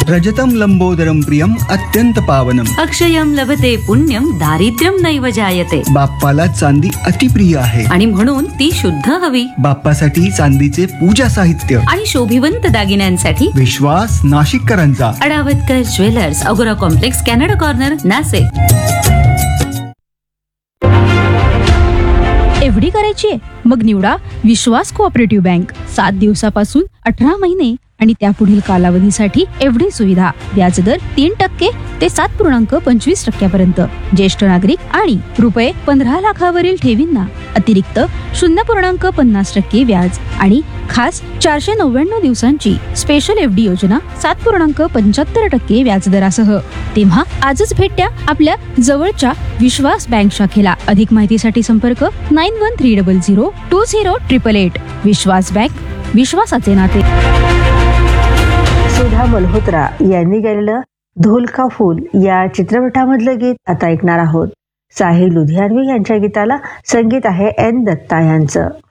रजतं लंबोदरं प्रियम अत्यंत पावनम. अक्षयम लभते पुण्यम दारिद्र्यम नैव जायते. बाप्पाला चांदी अतिप्रिय आहे आणि म्हणून ती शुद्ध हवी. बाप्पासाठी चांदीचे पूजा साहित्य आणि शोभिवंत दागिन्यांसाठी विश्वास नाशिककरांचा. अडावतकर ज्वेलर्स, अगोरा complex, Canada corner, Nashik. FD करायची मग निवडा विश्वास कोऑपरेटिव्ह बँक. 7 दिवसापासून 18 महिने आणि त्यापुढील कालावधीसाठी एफडी सुविधा. व्याजदर 3% ते 7.25% ज्येष्ठ नागरिक आणि ₹15 लाखावरील ठेवींना अतिरिक्त 0.50% व्याज आणि खास 499 दिवसांची स्पेशल एफडी योजना 7.75% व्याजदरासह. तेव्हा आजच भेट द्या आपल्या जवळच्या विश्वास बँक शाखेला. अधिक माहितीसाठी संपर्क 9130020888. विश्वास बँक, विश्वासाचे नाते. सुधा मल्होत्रा यांनी गायलेलं धूल का फूल या चित्रपटामधलं गीत आता ऐकणार आहोत. साहिल लुधियानवी यांच्या गीताला संगीत आहे एन दत्ता यांचं.